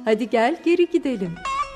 Hadi gel geri gidelim.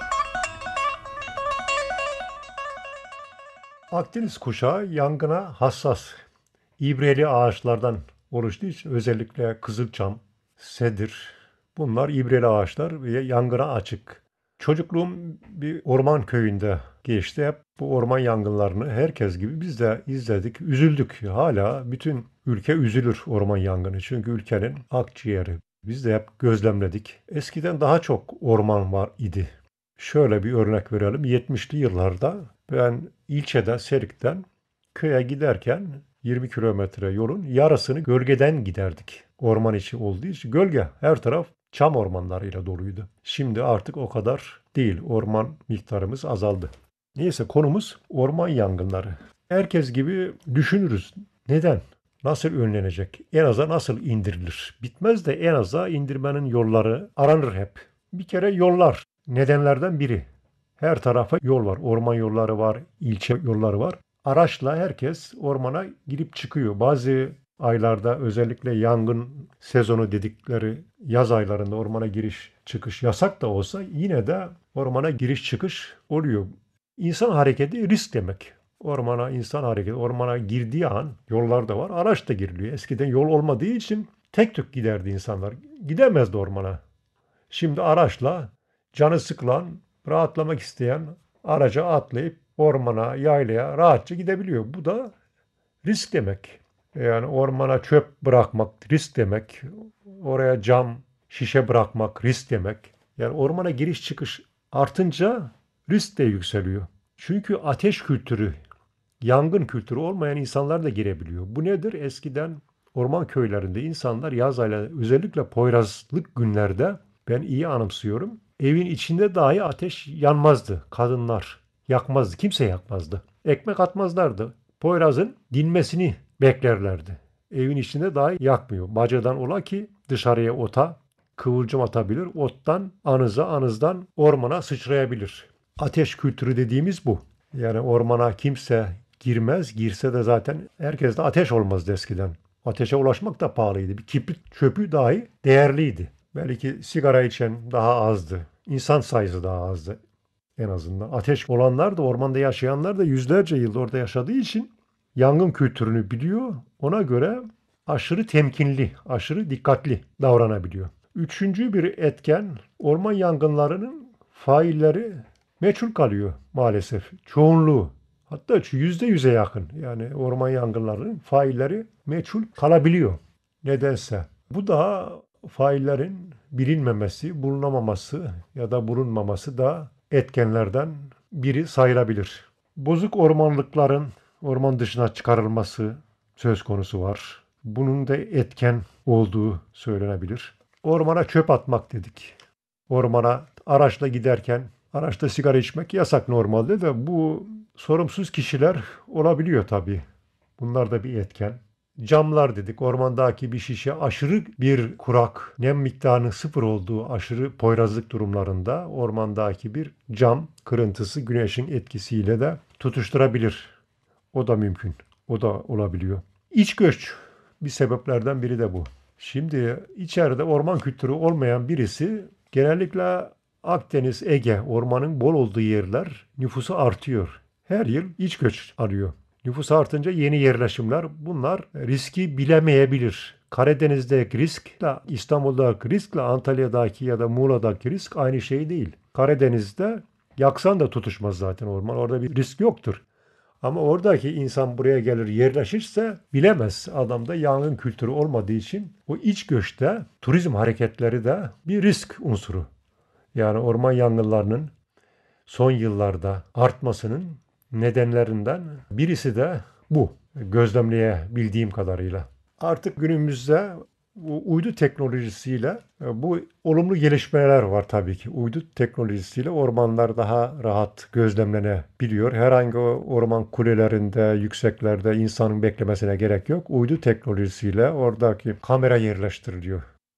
Akdeniz kuşağı yangına hassas. İbreli ağaçlardan oluştuğu için özellikle kızılçam, sedir, bunlar ibreli ağaçlar ve yangına açık. Çocukluğum bir orman köyünde geçti. Hep bu orman yangınlarını herkes gibi biz de izledik, üzüldük. Hala bütün ülke üzülür orman yangını. Çünkü ülkenin akciğeri. Biz de hep gözlemledik. Eskiden daha çok orman var idi. Şöyle bir örnek verelim. 70'li yıllarda ben ilçeden, Serik'ten köye giderken 20 kilometre yolun yarısını gölgeden giderdik. Orman içi olduğu için gölge, her taraf çam ormanlarıyla doluydu. Şimdi artık o kadar değil. Orman miktarımız azaldı. Neyse, konumuz orman yangınları. Herkes gibi düşünürüz. Neden? Nasıl önlenecek? En aza nasıl indirilir? Bitmez de en aza indirmenin yolları aranır hep. Bir kere yollar nedenlerden biri. Her tarafa yol var. Orman yolları var, ilçe yolları var. Araçla herkes ormana girip çıkıyor. Bazı aylarda, özellikle yangın sezonu dedikleri yaz aylarında ormana giriş çıkış yasak da olsa yine de ormana giriş çıkış oluyor. İnsan hareketi risk demek. Ormana insan hareketi, ormana girdiği an yollar da var, araç da giriliyor. Eskiden yol olmadığı için tek tük giderdi insanlar. Gidemezdi ormana. Şimdi araçla canı sıkılan, rahatlamak isteyen araca atlayıp ormana, yaylaya rahatça gidebiliyor. Bu da risk demek. Yani ormana çöp bırakmak risk demek. Oraya cam, şişe bırakmak risk demek. Yani ormana giriş çıkış artınca risk de yükseliyor. Çünkü ateş kültürü, yangın kültürü olmayan insanlar da girebiliyor. Bu nedir? Eskiden orman köylerinde insanlar yaz aylarında, özellikle Poyrazlık günlerde, ben iyi anımsıyorum, evin içinde dahi ateş yanmazdı. Kadınlar yakmazdı. Kimse yakmazdı. Ekmek atmazlardı. Poyraz'ın dinmesini beklerlerdi. Evin içinde dahi yakmıyor. Bacadan ola ki dışarıya ota kıvılcım atabilir. Ottan anıza, anızdan ormana sıçrayabilir. Ateş kültürü dediğimiz bu. Yani ormana kimse girmez. Girse de zaten herkeste ateş olmazdı eskiden. Ateşe ulaşmak da pahalıydı. Bir kibrit çöpü dahi değerliydi. Belki sigara içen daha azdı. İnsan sayısı daha azdı en azından. Ateş olanlar da, ormanda yaşayanlar da yüzlerce yıl orada yaşadığı için yangın kültürünü biliyor. Ona göre aşırı temkinli, aşırı dikkatli davranabiliyor. Üçüncü bir etken, orman yangınlarının failleri meçhul kalıyor maalesef. Çoğunluğu. Hatta %100'e yakın. Yani orman yangınlarının failleri meçhul kalabiliyor. Nedense. Bu da faillerin bilinmemesi, bulunamaması ya da bulunmaması da etkenlerden biri sayılabilir. Bozuk ormanlıkların orman dışına çıkarılması söz konusu var. Bunun da etken olduğu söylenebilir. Ormana çöp atmak dedik. Ormana araçla giderken araçta sigara içmek yasak normalde de bu sorumsuz kişiler olabiliyor tabii. Bunlar da bir etken. Camlar dedik. Ormandaki bir şişe aşırı bir kurak, nem miktarının sıfır olduğu aşırı poyrazlık durumlarında ormandaki bir cam kırıntısı güneşin etkisiyle de tutuşturabilir. O da mümkün. O da olabiliyor. İç göç bir sebeplerden biri de bu. Şimdi içeride orman kültürü olmayan birisi, genellikle Akdeniz, Ege ormanın bol olduğu yerler nüfusu artıyor. Her yıl iç göç arıyor. Nüfus artınca yeni yerleşimler, bunlar riski bilemeyebilir. Karadeniz'deki riskle İstanbul'daki riskle Antalya'daki ya da Muğla'daki risk aynı şey değil. Karadeniz'de yaksan da tutuşmaz zaten orman. Orada bir risk yoktur. Ama oradaki insan buraya gelir yerleşirse bilemez. Adamda yangın kültürü olmadığı için o iç göçte turizm hareketleri de bir risk unsuru. Yani orman yangınlarının son yıllarda artmasının nedenlerinden birisi de bu. Gözlemleyebildiğim kadarıyla. Artık günümüzde bu uydu teknolojisiyle bu olumlu gelişmeler var tabii ki. Uydu teknolojisiyle ormanlar daha rahat gözlemlenebiliyor. Herhangi orman kulelerinde, yükseklerde insanın beklemesine gerek yok. Uydu teknolojisiyle oradaki kamera yerleştiriliyor.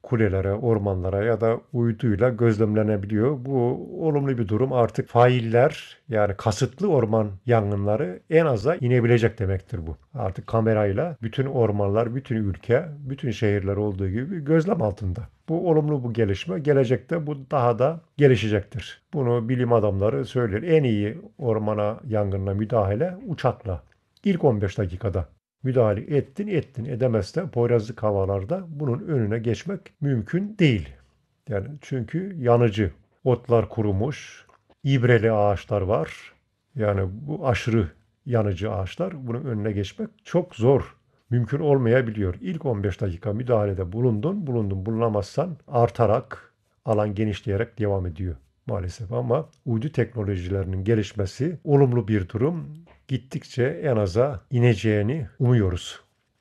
kulelere, ormanlara ya da uyduyla gözlemlenebiliyor. Bu olumlu bir durum. Artık failler yani kasıtlı orman yangınları en aza inebilecek demektir bu. Artık kamerayla bütün ormanlar, bütün ülke, bütün şehirler olduğu gibi gözlem altında. Bu olumlu bu gelişme. Gelecekte bu daha da gelişecektir. Bunu bilim adamları söyler. En iyi ormana yangınla müdahale uçakla. İlk 15 dakikada müdahale ettin edemezsen Poyrazlık havalarda bunun önüne geçmek mümkün değil. Yani çünkü yanıcı otlar kurumuş, ibreli ağaçlar var. Yani bu aşırı yanıcı ağaçlar bunun önüne geçmek çok zor. Mümkün olmayabiliyor. İlk 15 dakika müdahalede bulunamazsan artarak alan genişleyerek devam ediyor maalesef ama uydu teknolojilerinin gelişmesi olumlu bir durum. Gittikçe en aza ineceğini umuyoruz.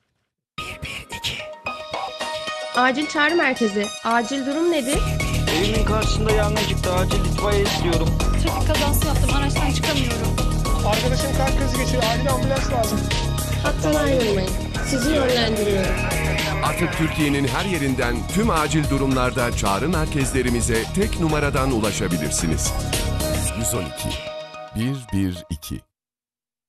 Acil çağrı merkezi. Acil durum nedir? Evimin karşısında yangın çıktı. Acil itfaiye istiyorum. Trafik kazası yaptım. Araçtan çıkamıyorum. Arkadaşım kalp krizi geçiriyor. Acil ambulans lazım. Hattan ayrılmayın. Sizi yönlendiriyorum. Artık Türkiye'nin her yerinden tüm acil durumlarda çağrı merkezlerimize tek numaradan ulaşabilirsiniz. 112 112